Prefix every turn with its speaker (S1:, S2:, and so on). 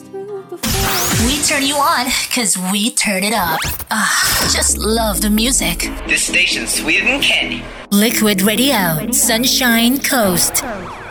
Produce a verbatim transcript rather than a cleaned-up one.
S1: We turn you on because we turn it up. Ah, just love the music.
S2: This station's sweeter than candy.
S1: Liquid Radio, Sunshine Coast.